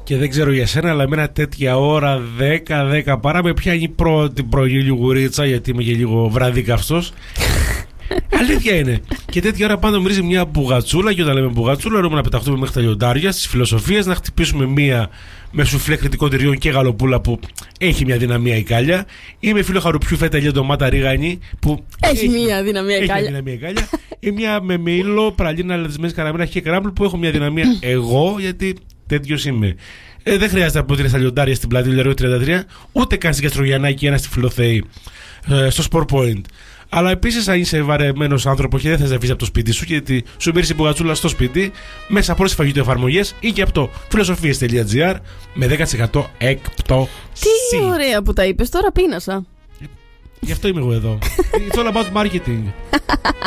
Και δεν ξέρω για σένα, αλλά εμένα τέτοια ώρα 10 παρά με πιάνει η πρώτη πρωινή λιγουρίτσα, γιατί είμαι και λίγο βραδίκαυστος. Αλήθεια είναι. Και τέτοια ώρα πάντα μυρίζει μια μπουγατσούλα. Και όταν λέμε μπουγατσούλα, μπορούμε να πεταχτούμε μέχρι τα λιοντάρια, στις φιλοσοφίες, να χτυπήσουμε μία με σουφλέ κριτικών τυριών και γαλοπούλα που έχει μια δυναμία η κάλια. Ή με φύλλο χαρουπιού, φέτα, ηλία, ντομάτα, ρίγανη που έχει μια δυναμία η κάλια. Ή μια με μήλο, πραλίνα, λαδισμένη καραμέλα και κράμπλ που έχω μια δυναμία εγώ, γιατί τέτοιος είμαι. Δεν χρειάζεται να πω ότι είναι στα λιοντάρια στην πλατεία Λεωργίου 33, ούτε καν στην Καστρογιαννάκη, ένα στη Φιλοθέη, στο Sport Point. Αλλά επίσης, αν είσαι βαρεμένος άνθρωπο και δεν θες να βγεις από το σπίτι σου, γιατί σου μπήρες η μπουγατσούλα στο σπίτι, μέσα από όλες τις φαγητοεφαρμογές ή και από το φιλοσοφίες.gr με 10% έκπτωση. Τι ωραία που τα είπες, τώρα πείνασα. Γι' αυτό είμαι εγώ εδώ. It's all about marketing.